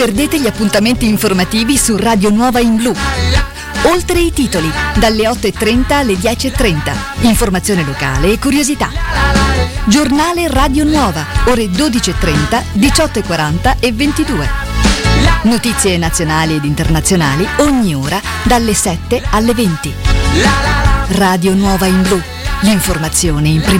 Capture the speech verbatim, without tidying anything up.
perdete gli appuntamenti informativi su Radio Nuova in Blu. Oltre i titoli, dalle otto e trenta alle dieci e trenta. Informazione locale e curiosità. Giornale Radio Nuova, ore dodici e trenta, diciotto e quaranta e ventidue. Notizie nazionali ed internazionali ogni ora dalle sette alle venti. Radio Nuova in Blu, l'informazione in prima